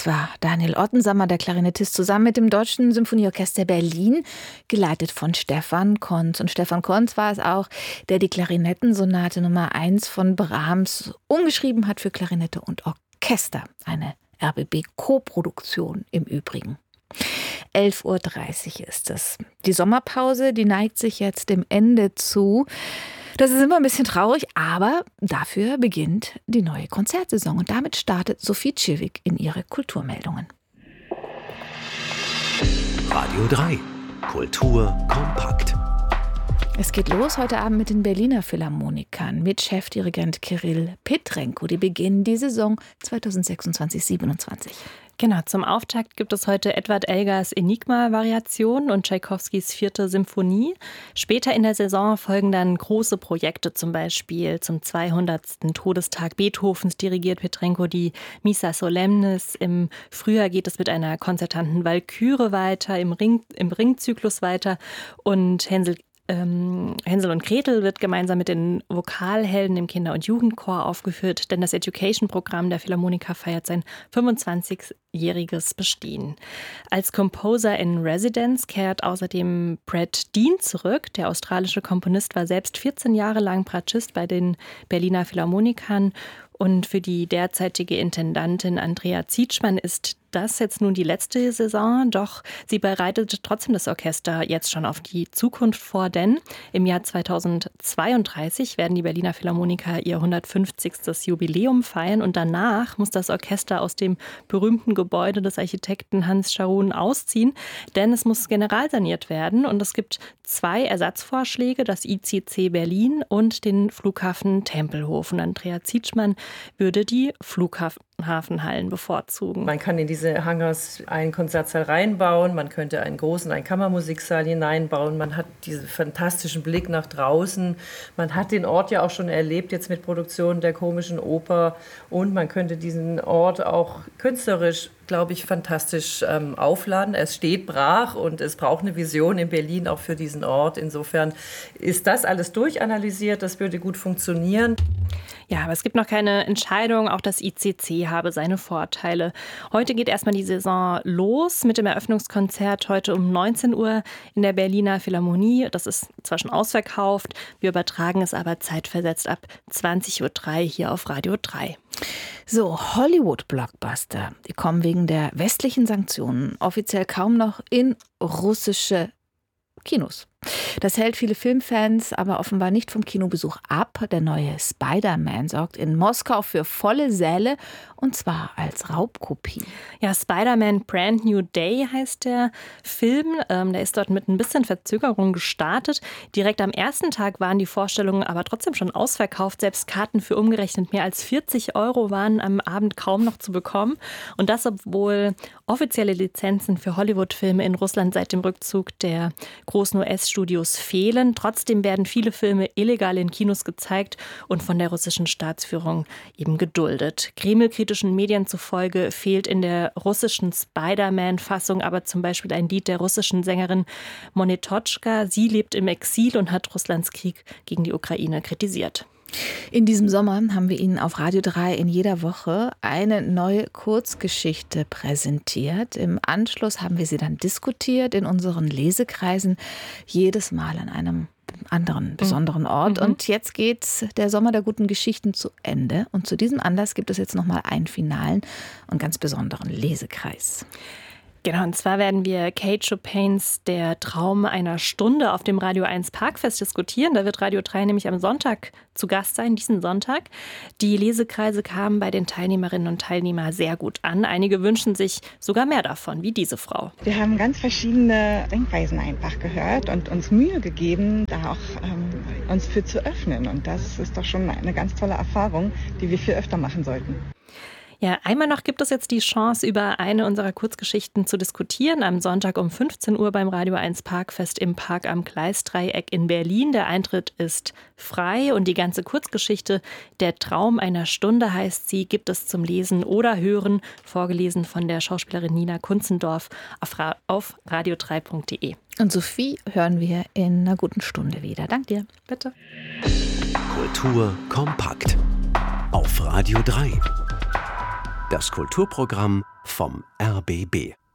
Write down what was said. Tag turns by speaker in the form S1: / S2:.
S1: war Daniel Ottensammer, der Klarinettist, zusammen mit dem Deutschen Symphonieorchester Berlin, geleitet von Stefan Konz. Und Stefan Konz war es auch, der die Klarinettensonate Nummer 1 von Brahms umgeschrieben hat für Klarinette und Orchester. Eine RBB-Koproduktion im Übrigen. 11:30 Uhr ist es. Die Sommerpause, die neigt sich jetzt dem Ende zu. Das ist immer ein bisschen traurig, aber dafür beginnt die neue Konzertsaison. Und damit startet Sophie Tschirwik in ihre Kulturmeldungen.
S2: Radio 3. Kultur kompakt.
S1: Es geht los heute Abend mit den Berliner Philharmonikern mit Chefdirigent Kirill Petrenko. Die beginnen die Saison 2026/27.
S3: Genau, zum Auftakt gibt es heute Edward Elgars Enigma-Variation und Tschaikowskis 4. Symphonie. Später in der Saison folgen dann große Projekte, zum Beispiel zum 200. Todestag Beethovens dirigiert Petrenko die Missa Solemnis. Im Frühjahr geht es mit einer konzertanten Walküre weiter, im Ringzyklus weiter und Hänsel und Gretel wird gemeinsam mit den Vokalhelden im Kinder- und Jugendchor aufgeführt, denn das Education-Programm der Philharmoniker feiert sein 25-jähriges Bestehen. Als Composer in Residence kehrt außerdem Brad Dean zurück. Der australische Komponist war selbst 14 Jahre lang Bratschist bei den Berliner Philharmonikern. Und für die derzeitige Intendantin Andrea Zietschmann ist das jetzt nun die letzte Saison, doch sie bereitet trotzdem das Orchester jetzt schon auf die Zukunft vor, denn im Jahr 2032 werden die Berliner Philharmoniker ihr 150. Jubiläum feiern und danach muss das Orchester aus dem berühmten Gebäude des Architekten Hans Scharoun ausziehen, denn es muss generalsaniert werden und es gibt 2 Ersatzvorschläge, das ICC Berlin und den Flughafen Tempelhof. Und Andrea Zietschmann würde die Flughafenhallen bevorzugen.
S4: Man kann in diese Hangars einen Konzertsaal reinbauen, man könnte einen großen, einen Kammermusiksaal hineinbauen, man hat diesen fantastischen Blick nach draußen, man hat den Ort ja auch schon erlebt, jetzt mit Produktionen der Komischen Oper und man könnte diesen Ort auch künstlerisch, glaube ich, fantastisch aufladen. Es steht brach und es braucht eine Vision in Berlin auch für diesen Ort. Insofern ist das alles durchanalysiert, das würde gut funktionieren.
S3: Ja, aber es gibt noch keine Entscheidung. Auch das ICC habe seine Vorteile. Heute geht erstmal die Saison los mit dem Eröffnungskonzert heute um 19 Uhr in der Berliner Philharmonie. Das ist zwar schon ausverkauft, wir übertragen es aber zeitversetzt ab 20:03 Uhr hier auf Radio 3.
S1: So, Hollywood-Blockbuster, die kommen wegen der westlichen Sanktionen offiziell kaum noch in russische Kinos. Das hält viele Filmfans aber offenbar nicht vom Kinobesuch ab. Der neue Spider-Man sorgt in Moskau für volle Säle und zwar als Raubkopie.
S3: Ja, Spider-Man Brand New Day heißt der Film. Der ist dort mit ein bisschen Verzögerung gestartet. Direkt am ersten Tag waren die Vorstellungen aber trotzdem schon ausverkauft. Selbst Karten für umgerechnet mehr als 40 € waren am Abend kaum noch zu bekommen. Und das, obwohl offizielle Lizenzen für Hollywood-Filme in Russland seit dem Rückzug der großen US-Studios fehlen. Trotzdem werden viele Filme illegal in Kinos gezeigt und von der russischen Staatsführung eben geduldet. Kreml-kritischen Medien zufolge fehlt in der russischen Spider-Man-Fassung aber zum Beispiel ein Lied der russischen Sängerin Monetotschka. Sie lebt im Exil und hat Russlands Krieg gegen die Ukraine kritisiert.
S1: In diesem Sommer haben wir Ihnen auf Radio 3 in jeder Woche eine neue Kurzgeschichte präsentiert. Im Anschluss haben wir sie dann diskutiert in unseren Lesekreisen, jedes Mal an einem anderen besonderen Ort. Und jetzt geht der Sommer der guten Geschichten zu Ende. Und zu diesem Anlass gibt es jetzt nochmal einen finalen und ganz besonderen Lesekreis.
S3: Genau, und zwar werden wir Kate Chopins Der Traum einer Stunde auf dem Radio 1 Parkfest diskutieren. Da wird Radio 3 nämlich am Sonntag zu Gast sein, diesen Sonntag. Die Lesekreise kamen bei den Teilnehmerinnen und Teilnehmern sehr gut an. Einige wünschen sich sogar mehr davon, wie diese Frau.
S5: Wir haben ganz verschiedene Denkweisen einfach gehört und uns Mühe gegeben, da auch uns für zu öffnen. Und das ist doch schon eine ganz tolle Erfahrung, die wir viel öfter machen sollten.
S3: Ja, einmal noch gibt es jetzt die Chance, über eine unserer Kurzgeschichten zu diskutieren. Am Sonntag um 15 Uhr beim Radio 1 Parkfest im Park am Gleisdreieck in Berlin. Der Eintritt ist frei und die ganze Kurzgeschichte Der Traum einer Stunde heißt sie, gibt es zum Lesen oder Hören, vorgelesen von der Schauspielerin Nina Kunzendorf auf radio3.de.
S1: Und Sophie hören wir in einer guten Stunde wieder. Danke dir.
S3: Bitte.
S2: Kultur kompakt auf Radio 3. Das Kulturprogramm vom RBB.